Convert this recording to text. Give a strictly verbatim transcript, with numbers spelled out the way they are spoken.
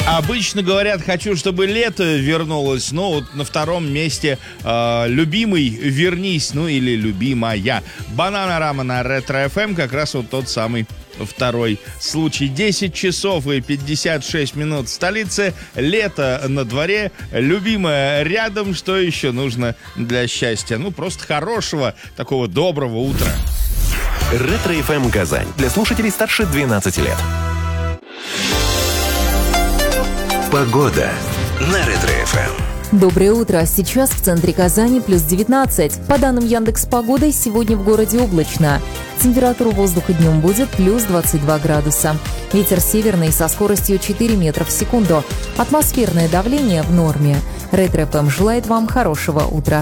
Обычно говорят, хочу, чтобы лето вернулось. Но вот на втором месте э, любимый вернись, ну или любимая. Бананарама на Ретро-эф эм, как раз вот тот самый второй случай. десять часов и пятьдесят шесть минут в столице. Лето на дворе. Любимая рядом. Что еще нужно для счастья? Ну, просто хорошего, такого доброго утра. Ретро-эф эм Казань. Для слушателей старше двенадцати лет. Погода на Ретро-эф эм. Доброе утро. Сейчас в центре Казани плюс девятнадцать. По данным Яндекс.Погоды, сегодня в городе облачно. Температура воздуха днем будет плюс двадцать два градуса. Ветер северный со скоростью четыре метра в секунду. Атмосферное давление в норме. Ретро-эф эм желает вам хорошего утра.